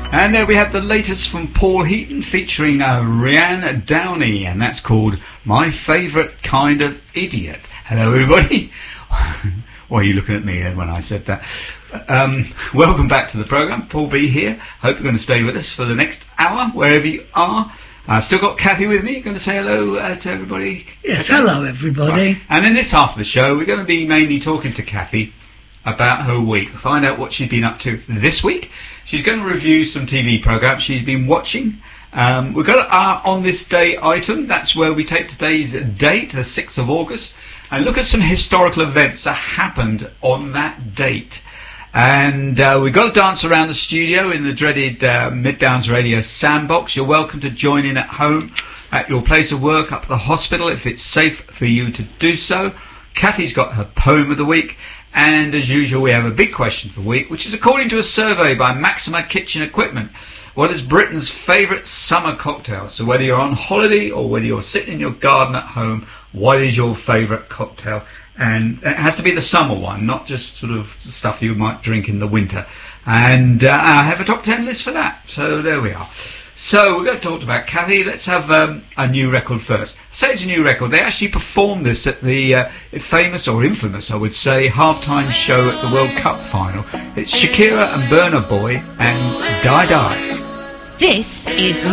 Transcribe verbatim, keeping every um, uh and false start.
And there we have the latest from Paul Heaton featuring uh, Rihanna Downey, and that's called My Favourite Kind of Idiot. Hello everybody. Why are you looking at me when I said that? Um, welcome back to the programme. Paul B here. Hope you're going to stay with us for the next hour, wherever you are. I've still got Kathy with me. You're going to say hello uh, to everybody? Yes, okay. Hello everybody. Right. And in this half of the show, we're going to be mainly talking to Kathy about her week. Find out what she's been up to this week. She's going to review some T V programmes she's been watching. Um, we've got our On This Day item. That's where we take today's date, the sixth of August, and look at some historical events that happened on that date. And uh, we've got to dance around the studio in the dreaded uh, Mid Downs Radio Sandbox. You're welcome to join in at home, at your place of work, up at the hospital, if it's safe for you to do so. Kathy's got her poem of the week. And as usual, we have a big question for the week, which is according to a survey by Maxima Kitchen Equipment. What is Britain's favourite summer cocktail? So whether you're on holiday or whether you're sitting in your garden at home, what is your favourite cocktail? And it has to be the summer one, not just sort of stuff you might drink in the winter. And uh, I have a top ten list for that. So there we are. So we're going to talk about Kathy. Let's have um, a new record first. Say it's a new record. They actually performed this at the uh, famous, or infamous, I would say, halftime show at the World Cup final. It's Shakira and Burna Boy and Die Die. This is